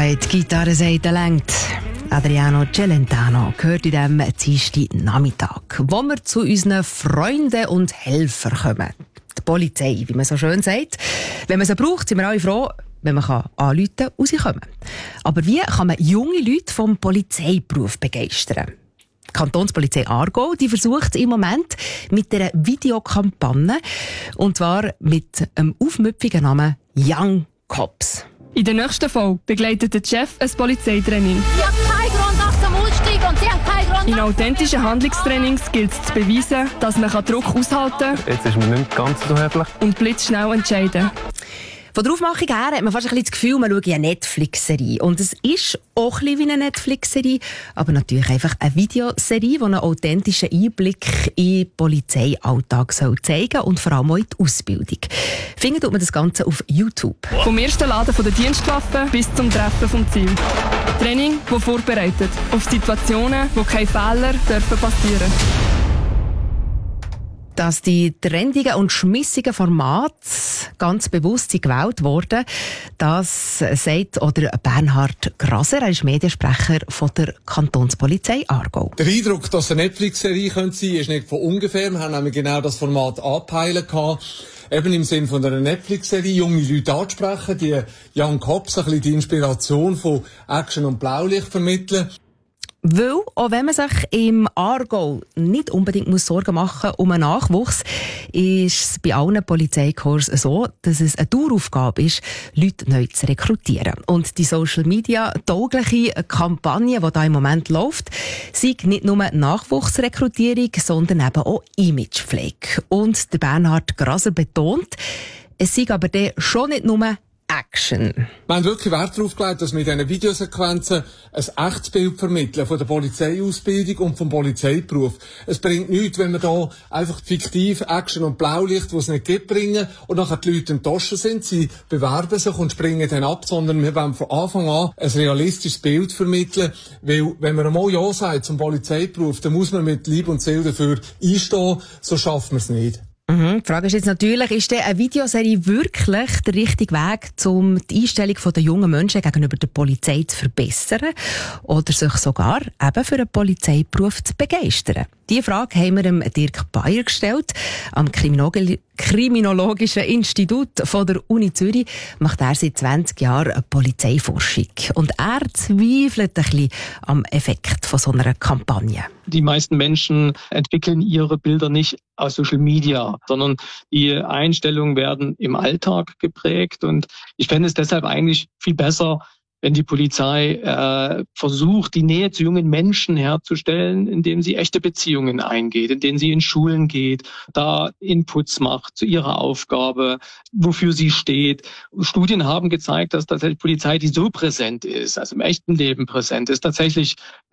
Die Gitarrenseite lenkt. Adriano Celentano gehört in diesem Dienstagnachmittag, wo wir zu unseren Freunden und Helfern kommen. Die Polizei, wie man so schön sagt. Wenn man sie braucht, sind wir alle froh, wenn man anrufen kann und sie kommen. Aber wie kann man junge Leute vom Polizeiberuf begeistern? Die Kantonspolizei Aargau, die versucht im Moment mit einer Videokampagne, und zwar mit einem aufmüpfigen Namen Young Cops. In der nächsten Folge begleitet der Chef ein Polizeitraining. Sie haben keinen Grund nach zum Ausstieg und Sie haben keinen Grund. In authentischen Handlungstrainings gilt es zu beweisen, dass man Druck aushalten kann. Jetzt ist man nicht ganz so höflich. Und blitzschnell entscheiden. Von der Aufmachung her hat man fast ein bisschen das Gefühl, man schaue eine Netflix-Serie. Und es ist auch ein bisschen wie eine Netflix-Serie, aber natürlich einfach eine Videoserie, die einen authentischen Einblick in den Polizeialltag zeigen soll und vor allem auch in die Ausbildung. Findet man das Ganze auf YouTube. Vom ersten Laden der Dienstwaffe bis zum Treffen vom Ziel. Training, das vorbereitet auf Situationen, wo keine Fehler passieren dürfen. Dass die trendigen und schmissigen Formate ganz bewusst gewählt wurden, das sagt Bernhard Graser, er ist Mediensprecher von der Kantonspolizei Aargau. Der Eindruck, dass es eine Netflix-Serie sein könnte, ist nicht von ungefähr. Wir haben nämlich genau das Format angepeilt gehabt. Eben im Sinn von einer Netflix-Serie, junge Leute ansprechen, die Young Cops ein bisschen die Inspiration von Action und Blaulicht vermitteln. Weil, auch wenn man sich im Aargau nicht unbedingt Sorgen machen muss um einen Nachwuchs, ist es bei allen Polizeikorps so, dass es eine Daueraufgabe ist, Leute neu zu rekrutieren. Und die Social-Media-taugliche Kampagne, die da im Moment läuft, sei nicht nur Nachwuchsrekrutierung, sondern eben auch Imagepflege. Und der Bernhard Graser betont, es sei aber dann schon nicht nur Action. Wir haben wirklich Wert darauf gelegt, dass wir in diesen Videosequenzen ein echtes Bild vermitteln von der Polizeiausbildung und vom Polizeiberuf. Es bringt nichts, wenn wir da einfach fiktiv Action und Blaulicht, die es nicht gibt, bringen und nachher die Leute enttäuscht sind, sie bewerben sich und springen dann ab, sondern wir wollen von Anfang an ein realistisches Bild vermitteln, weil wenn man einmal Ja sagt zum Polizeiberuf, dann muss man mit Leib und Seele dafür einstehen, so schaffen wir es nicht. Die Frage ist jetzt natürlich, ist denn eine Videoserie wirklich der richtige Weg, um die Einstellung der jungen Menschen gegenüber der Polizei zu verbessern oder sich sogar eben für einen Polizeiberuf zu begeistern? Diese Frage haben wir dem Dirk Bayer gestellt. Am Kriminologischen Institut von der Uni Zürich macht er seit 20 Jahren eine Polizeiforschung. Und er zweifelt ein bisschen am Effekt von so einer Kampagne. Die meisten Menschen entwickeln ihre Bilder nicht aus Social Media, sondern die Einstellungen werden im Alltag geprägt. Und ich fände es deshalb eigentlich viel besser, wenn die Polizei versucht, die Nähe zu jungen Menschen herzustellen, indem sie echte Beziehungen eingeht, indem sie in Schulen geht, da Inputs macht zu ihrer Aufgabe, wofür sie steht. Studien haben gezeigt, dass tatsächlich Polizei, die so präsent ist, also im echten Leben präsent ist, tatsächlich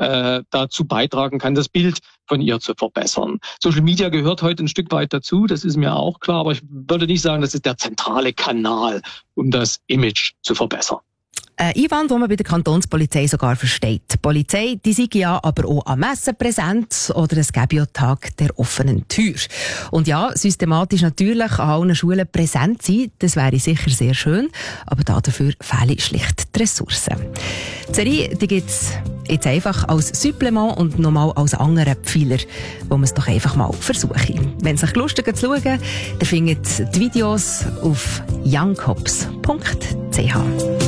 dazu beitragen kann, das Bild von ihr zu verbessern. Social Media gehört heute ein Stück weit dazu, das ist mir auch klar, aber ich würde nicht sagen, das ist der zentrale Kanal, um das Image zu verbessern. Ein Einwand, den man bei der Kantonspolizei sogar versteht. Die Polizei, die sei ja aber auch am Messen präsent oder es gäbe ja Tag der offenen Tür. Und ja, systematisch natürlich an allen Schulen präsent sein, das wäre sicher sehr schön, aber dafür fehlen schlicht die Ressourcen. Die Serie, die gibt's jetzt einfach als Supplement und nochmal als anderen Pfeiler, wo man es doch einfach mal versucht. Wenn es euch lustig ist, zu schauen, dann findet die Videos auf youngcops.ch.